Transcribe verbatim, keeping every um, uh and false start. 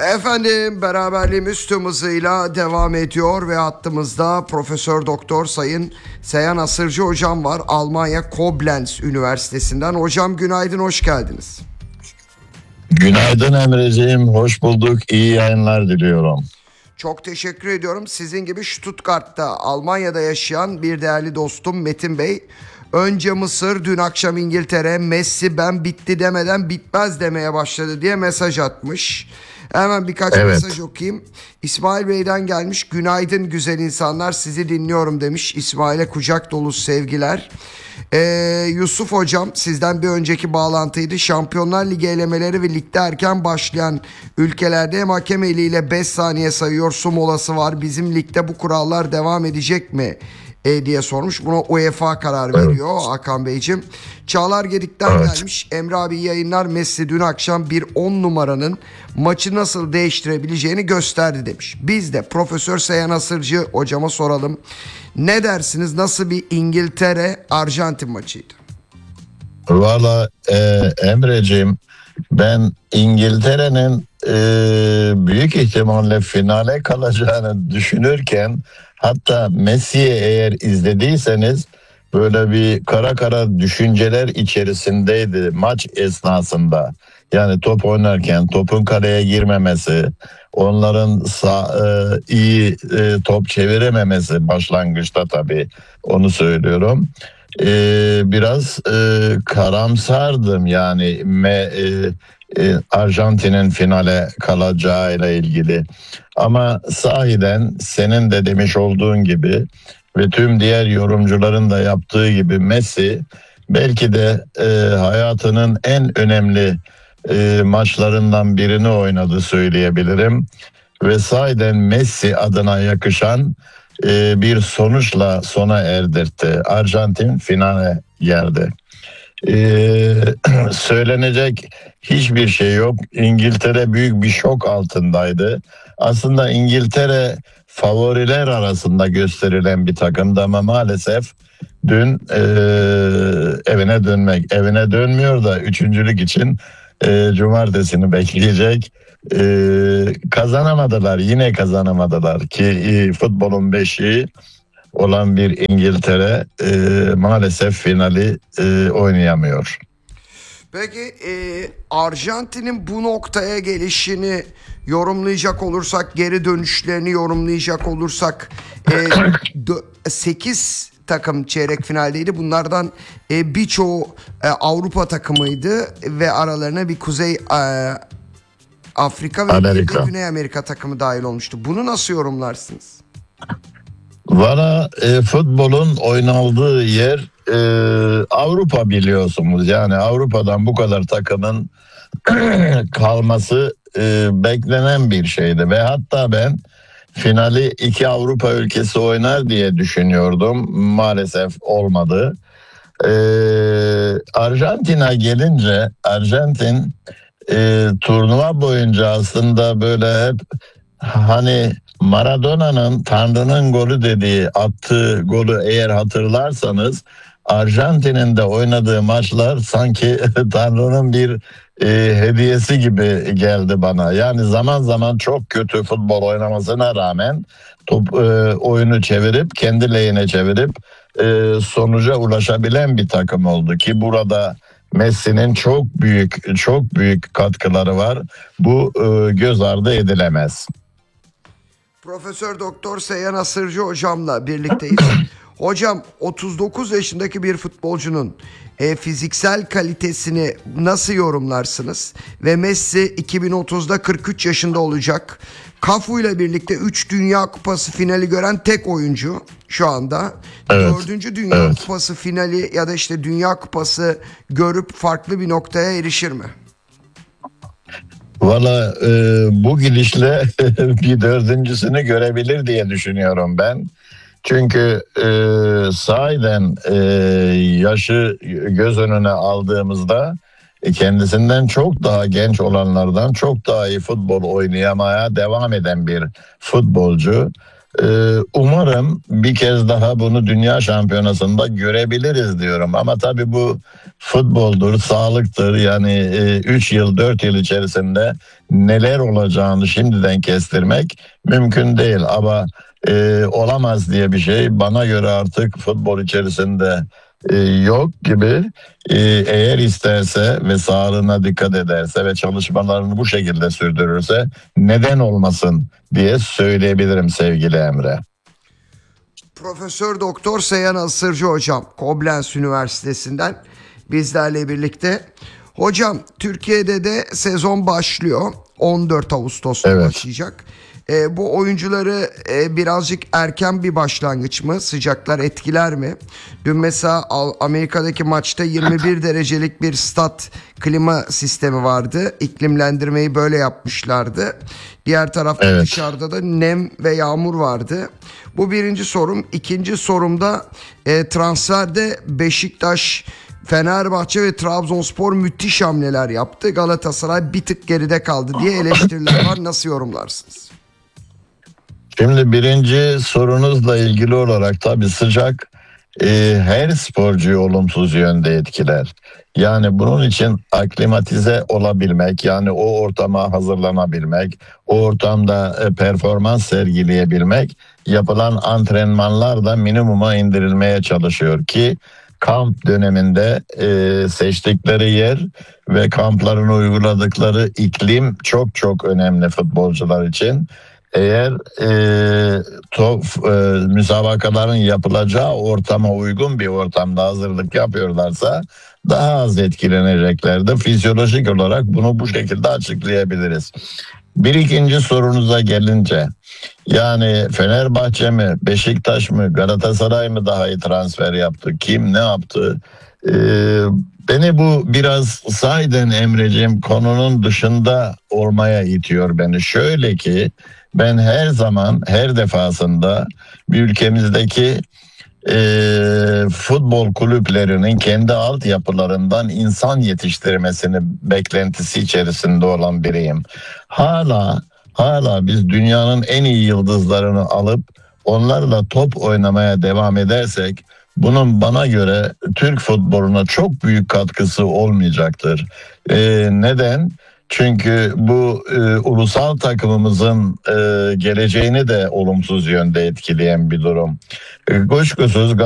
Efendim, beraberliğimiz tüm hızıyla devam ediyor ve hattımızda Profesör Doktor Sayın Seyhan Asırcı hocam var. Almanya Koblenz Üniversitesi'nden. Hocam günaydın, hoş geldiniz. Günaydın Emreciğim, hoş bulduk. İyi yayınlar diliyorum. Çok teşekkür ediyorum. Sizin gibi Stuttgart'ta, Almanya'da yaşayan bir değerli dostum Metin Bey. Önce Mısır, dün akşam İngiltere, Messi ben bitti demeden bitmez demeye başladı diye mesaj atmış. Hemen birkaç evet. mesaj okuyayım. İsmail Bey'den gelmiş. Günaydın güzel insanlar, sizi dinliyorum demiş. İsmail'e kucak dolusu sevgiler. Ee, Yusuf hocam, sizden bir önceki bağlantıydı. Şampiyonlar Ligi elemeleri ve ligde erken başlayan ülkelerde hem hakem eliyle beş saniye sayıyor, su molası var. Bizim ligde bu kurallar devam edecek mi E, diye sormuş. Buna UEFA karar veriyor evet. Hakan Beyciğim. Çağlar Gedik'ten evet. gelmiş. Emre abi yayınlar. Messi dün akşam bir on numaranın maçı nasıl değiştirebileceğini gösterdi demiş. Biz de Profesör Seyhan Asırcı hocama soralım. Ne dersiniz? Nasıl bir İngiltere Arjantin maçıydı? Valla e, Emreciğim, ben İngiltere'nin e, büyük ihtimalle finale kalacağını düşünürken, hatta Messi'yi eğer izlediyseniz böyle bir kara kara düşünceler içerisindeydi maç esnasında. Yani top oynarken topun kaleye girmemesi, onların sağ, e, iyi e, top çevirememesi başlangıçta, tabii onu söylüyorum. E, biraz e, karamsardım yani me, e, e, Arjantin'in finale kalacağıyla ilgili. Ama sahiden senin de demiş olduğun gibi ve tüm diğer yorumcuların da yaptığı gibi Messi belki de e, hayatının en önemli e, maçlarından birini oynadı söyleyebilirim. Ve sahiden Messi adına yakışan e, bir sonuçla sona erdirtti. Arjantin finale geldi. Ee, söylenecek hiçbir şey yok. İngiltere büyük bir şok altındaydı. Aslında İngiltere favoriler arasında gösterilen bir takımdı ama maalesef dün e, evine dönmek evine dönmüyor da üçüncülük için e, cumartesini bekleyecek. E, kazanamadılar, yine kazanamadılar ki e, futbolun beşiği olan bir İngiltere e, maalesef finali e, oynayamıyor. Peki e, Arjantin'in bu noktaya gelişini yorumlayacak olursak, geri dönüşlerini yorumlayacak olursak e, sekiz takım çeyrek finaldeydi. Bunlardan e, birçoğu e, Avrupa takımıydı ve aralarına bir Kuzey e, Afrika ve Amerika. Güney Amerika takımı dahil olmuştu. Bunu nasıl yorumlarsınız? Valla e, futbolun oynandığı yer e, Avrupa, biliyorsunuz. Yani Avrupa'dan bu kadar takımın kalması e, beklenen bir şeydi. Ve hatta ben finali iki Avrupa ülkesi oynar diye düşünüyordum. Maalesef olmadı. E, Arjantin'e gelince, Arjantin e, turnuva boyunca aslında böyle hep hani Maradona'nın Tanrı'nın golü dediği attığı golü eğer hatırlarsanız, Arjantin'in de oynadığı maçlar sanki Tanrı'nın bir e, hediyesi gibi geldi bana. Yani zaman zaman çok kötü futbol oynamasına rağmen top, e, oyunu çevirip kendi lehine çevirip e, sonuca ulaşabilen bir takım oldu ki burada Messi'nin çok büyük çok büyük katkıları var. Bu e, göz ardı edilemez. Profesör Doktor Seyhan Asırcı hocamla birlikteyiz. Hocam, otuz dokuz yaşındaki bir futbolcunun e, fiziksel kalitesini nasıl yorumlarsınız? Ve Messi iki bin otuzda kırk üç yaşında olacak. Cafu ile birlikte üç Dünya Kupası finali gören tek oyuncu şu anda. Evet. dördüncü Dünya evet. Kupası finali ya da işte Dünya Kupası görüp farklı bir noktaya erişir mi? Valla e, bu gidişle bir dördüncüsünü görebilir diye düşünüyorum ben. Çünkü e, sahiden e, yaşı göz önüne aldığımızda e, kendisinden çok daha genç olanlardan çok daha iyi futbol oynayamaya devam eden bir futbolcu. Ee, umarım bir kez daha bunu dünya şampiyonasında görebiliriz diyorum. Ama tabii bu futboldur, sağlıktır. Yani üç yıl, dört yıl içerisinde neler olacağını şimdiden kestirmek mümkün değil. Ama e, olamaz diye bir şey bana göre artık futbol içerisinde e, yok gibi. E, eğer isterse ve sağlığına dikkat ederse ve çalışmalarını bu şekilde sürdürürse neden olmasın diye söyleyebilirim sevgili Emre. Profesör Doktor Seyhan Asırcı hocam Koblenz Üniversitesi'nden bizlerle birlikte. Hocam Türkiye'de de sezon başlıyor. on dört Ağustos'ta Evet. başlayacak. E, bu oyuncuları e, birazcık erken bir başlangıç mı? Sıcaklar etkiler mi? Dün mesela Amerika'daki maçta yirmi bir derecelik bir stat klima sistemi vardı. İklimlendirmeyi böyle yapmışlardı. Diğer tarafta Evet. dışarıda da nem ve yağmur vardı. Bu birinci sorum. İkinci sorumda e, transferde Beşiktaş, Fenerbahçe ve Trabzonspor müthiş hamleler yaptı. Galatasaray bir tık geride kaldı diye eleştiriler var. Nasıl yorumlarsınız? Şimdi birinci sorunuzla ilgili olarak tabii sıcak e, her sporcuyu olumsuz yönde etkiler. Yani bunun için aklimatize olabilmek, yani o ortama hazırlanabilmek, o ortamda e, performans sergileyebilmek yapılan antrenmanlar da minimuma indirilmeye çalışıyor ki kamp döneminde e, seçtikleri yer ve kamplarını uyguladıkları iklim çok çok önemli futbolcular için. Eğer e, top e, müsabakaların yapılacağı ortama uygun bir ortamda hazırlık yapıyorlarsa daha az etkileneceklerdir. Fizyolojik olarak bunu bu şekilde açıklayabiliriz. Bir ikinci sorunuza gelince, yani Fenerbahçe mi, Beşiktaş mı, Galatasaray mı daha iyi transfer yaptı? Kim ne yaptı? Ee, beni bu biraz sahiden Emreciğim konunun dışında olmaya itiyor beni. Şöyle ki ben her zaman, her defasında bir ülkemizdeki e, futbol kulüplerinin kendi altyapılarından insan yetiştirmesini beklentisi içerisinde olan biriyim. Hala hala biz dünyanın en iyi yıldızlarını alıp onlarla top oynamaya devam edersek bunun bana göre Türk futboluna çok büyük katkısı olmayacaktır. E, neden? Çünkü bu e, ulusal takımımızın e, geleceğini de olumsuz yönde etkileyen bir durum. E, kuşkusuz